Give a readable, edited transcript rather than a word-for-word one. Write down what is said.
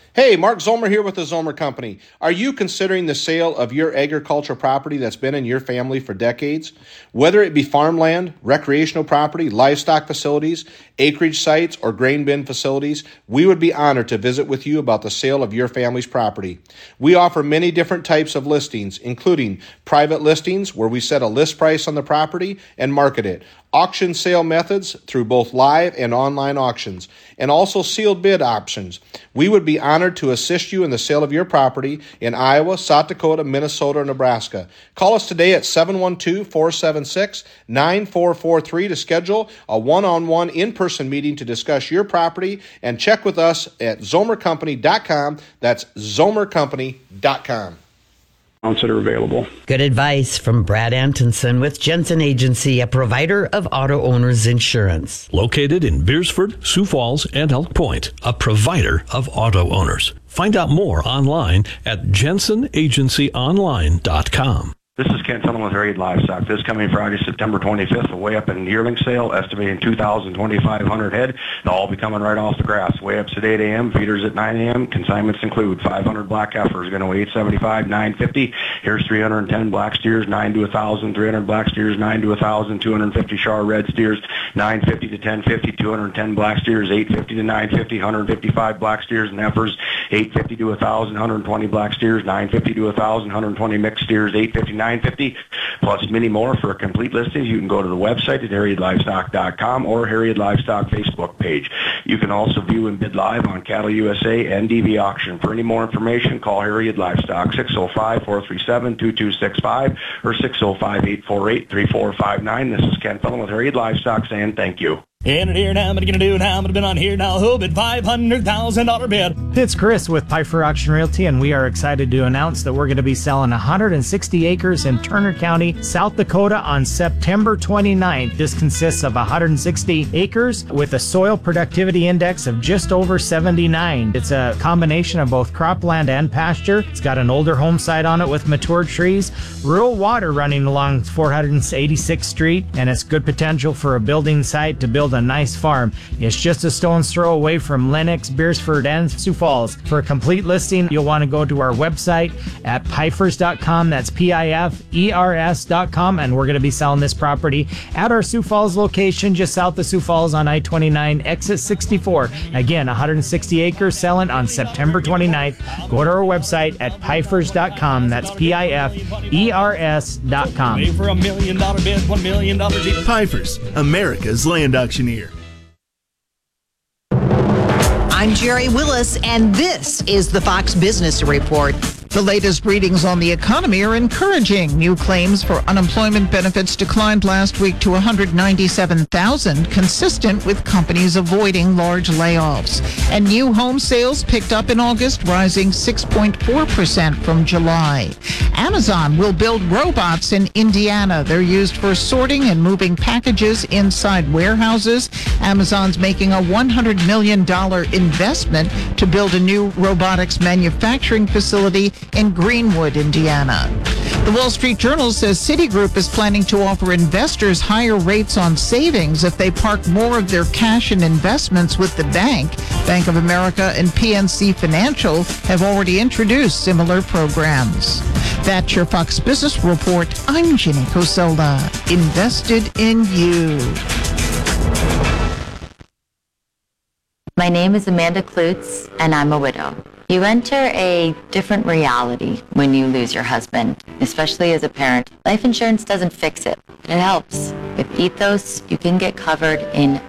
Hey, Mark Zomer here with the Zomer Company. Are you considering the sale of your agricultural property that's been in your family for decades? Whether it be farmland, recreational property, livestock facilities, acreage sites, or grain bin facilities, we would be honored to visit with you about the sale of your family's property. We offer many different types of listings, including private listings where we set a list price on the property and market it, auction sale methods through both live and online auctions, and also sealed bid options. We would be honored to assist you in the sale of your property in Iowa, South Dakota, Minnesota, or Nebraska. Call us today at 712-476-9443 to schedule a one-on-one in-person meeting to discuss your property, and check with us at zomercompany.com. That's zomercompany.com. That are available. Good advice from Brad Antonson with Jensen Agency, a provider of auto owners insurance. Located in Beersford, Sioux Falls, and Elk Point, a provider of auto owners. Find out more online at jensenagencyonline.com. This is Ken Sullivan with Harriet Livestock. This coming Friday, September 25th, a way up in yearling sale, estimating 2,500 head. They'll all be coming right off the grass. Way ups at 8 a.m., feeders at 9 a.m. Consignments include 500 black heifers, going to weigh 875, 950. Here's 310 black steers, 9 to 1,000. 300 black steers, 9 to 1,000. 250 Char red steers, 950 to 1050. 210 black steers, 850 to 950. 155 black steers and heifers, 850 to 1,000. 120 black steers, 950 to 1,000. 120 mixed steers, 850, 950, plus many more. For a complete listing, you can go to the website at harrietlivestock.com or Harriet Livestock Facebook page. You can also view and bid live on Cattle USA and DV Auction. For any more information, call Harriet Livestock 605-437-2265 or 605-848-3459. This is Ken Fellon with Harriet Livestock saying thank you. In it here now, what are you gonna do now? I'm gonna bid on here now. Who bid $500,000 bid? It's Chris with Piper Auction Realty, and we are excited to announce that we're going to be selling 160 acres in Turner County, South Dakota on September 29th. This consists of 160 acres with a soil productivity index of just over 79. It's a combination of both cropland and pasture. It's got an older home site on it with mature trees, rural water running along 486th Street, and it's good potential for a building site to build a nice farm. It's just a stone's throw away from Lennox, Beersford, and Sioux Falls. For a complete listing, you'll want to go to our website at pifers.com. That's PIFERS.com, and we're going to be selling this property at our Sioux Falls location just south of Sioux Falls on I-29, exit 64. Again, 160 acres selling on September 29th. Go to our website at pifers.com. That's PIFERS.com. Pay for $1 million bid, $1 million deal. Pifers, America's land auctioneer. I'm Jerry Willis, and this is the Fox Business Report. The latest readings on the economy are encouraging. New claims for unemployment benefits declined last week to 197,000, consistent with companies avoiding large layoffs. And new home sales picked up in August, rising 6.4% from July. Amazon will build robots in Indiana. They're used for sorting and moving packages inside warehouses. Amazon's making a $100 million investment to build a new robotics manufacturing facility in Greenwood, Indiana. The Wall Street Journal says Citigroup is planning to offer investors higher rates on savings if they park more of their cash and investments with the bank. Bank of America and PNC Financial have already introduced similar programs. That's your Fox Business Report. I'm Ginny Coselda. Invested in you. My name is Amanda Klutz, and I'm a widow. You enter a different reality when you lose your husband, especially as a parent. Life insurance doesn't fix it. It helps. With Ethos, you can get covered in